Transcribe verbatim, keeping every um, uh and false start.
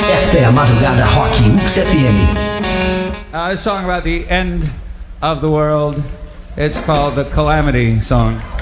Esta é a Madrugada Rock Mix F M. Uh, a song about the end of the world. It's called the Calamity Song.